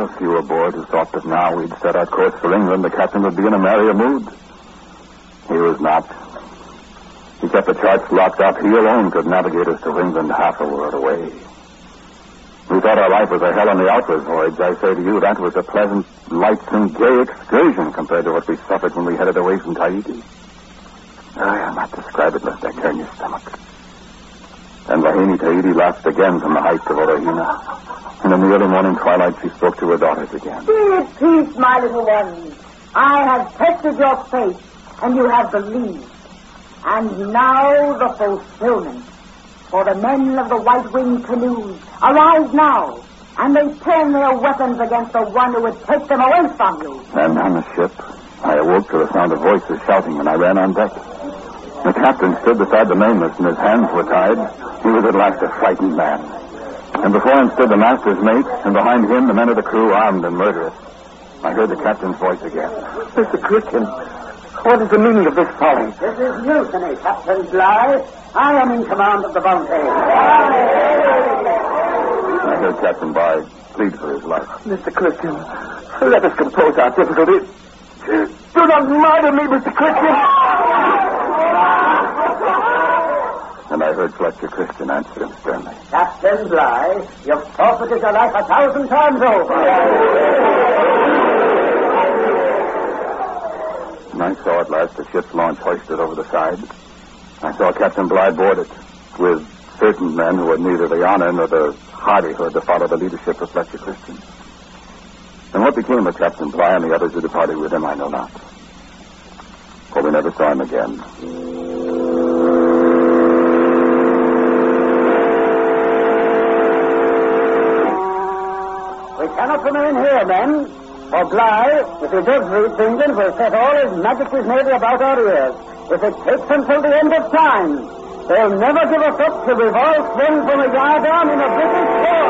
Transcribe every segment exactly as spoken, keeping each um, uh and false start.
a few aboard who thought that now we'd set our course for England, the captain would be in a merrier mood. He was not. He kept the charts locked up. He alone could navigate us to England half a world away. We thought our life was a hell on the outward voyage. I say to you, that was a pleasant, lightsome, gay excursion compared to what we suffered when we headed away from Tahiti. I will not describe it lest I turn your stomach. And Lahaini Tahiti laughed again from the heights of Orahina. And in the early morning twilight, she spoke to her daughters again. Be at peace, my little ones. I have tested your faith, and you have believed. And now the fulfillment. For the men of the white-winged canoes arise now, and they turn their weapons against the one who would take them away from you. And on the ship, I awoke to the sound of voices shouting, and I ran on deck. The captain stood beside the mainmast, and his hands were tied. He was at last a frightened man. And before him stood the master's mate, and behind him the men of the crew, armed and murderous. I heard the captain's voice again. Mister Christian, what is the meaning of this folly? This is mutiny, Captain Bligh. I am in command of the Bounty. I heard Captain Bligh plead for his life. Mister Christian, let us compose our difficulties. Do not murder me, Mister Christian. And I heard Fletcher Christian answer him sternly. Captain Bligh, you've forfeited your life a thousand times over. And I saw at last the ship's launch hoisted over the side. I saw Captain Bligh board it with certain men who had neither the honor nor the hardihood to follow the leadership of Fletcher Christian. And what became of Captain Bligh and the others who departed with him, I know not. For we never saw him again. We cannot remain here, men. For Bligh, if he does reach England, will set all his Majesty's Navy about our ears. If it takes until the end of time, they'll never give us up till we've all swung from a yardarm in a British port.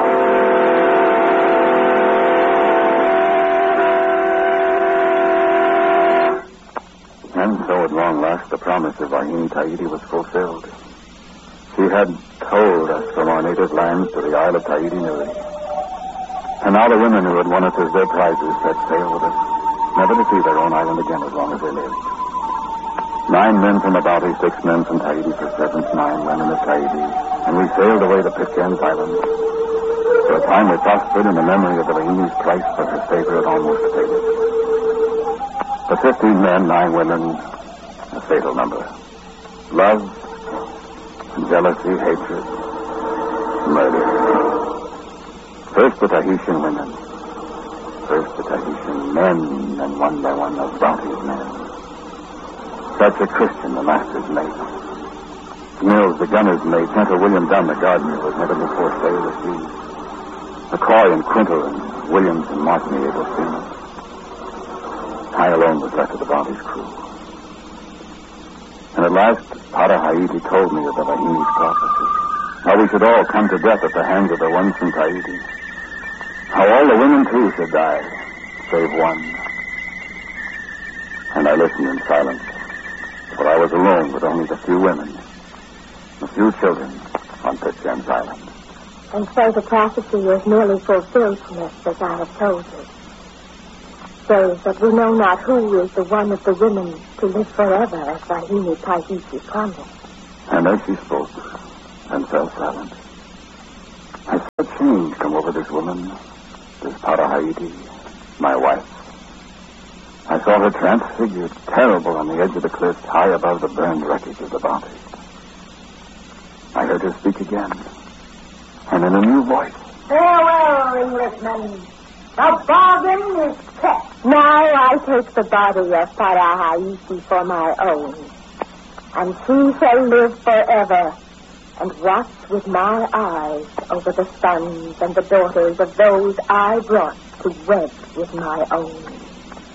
And so at long last the promise of Lahaini Tahiti was fulfilled. She had towed us from our native lands to the Isle of Tahiti Nui. And now the women who had won us as their prizes set sail with us, never to see their own island again as long as they lived. Nine men from the Bounty, six men from Tahiti for servants, nine women of Tahiti, and we sailed away to Pitcairn's Island. For a time we prospered in the memory of the Lahaini's price for her favor had almost faded. But fifteen men, nine women, a fatal number. Love, jealousy, hatred, murder. First the Tahitian women, first the Tahitian men, and one by one the Bounty's men. Fletcher Christian, the master's mate. Mills, the gunner's mate. Senator William Dunn, the gardener, was never before sailed the sea. McCoy and Quintal and Williams and Martin, the able seamen. I alone was left of the Bounty's crew. And at last, Para Haiti told me of the Lahaini's prophecy. How we should all come to death at the hands of the ones from Tahiti. How all the women, too, should die, save one. And I listened in silence. For I was alone with only the few women, a few children on Pitcairn's Island. And so the prophecy is nearly fulfilled, Smith, as I have told you. Save that we know not who is the one of the women to live forever, as Lahaini Tahiti promised. And as she spoke and fell silent, I saw a change come over this woman, this Para Haiti, my wife. I saw her transfigured, terrible on the edge of the cliff, high above the burned wreckage of the Bounty. I heard her speak again, and in a new voice. Farewell, Englishmen. The bargain is kept. Now I take the body of Para Haiti for my own, and she shall live forever, and watch with my eyes over the sons and the daughters of those I brought to wed with my own.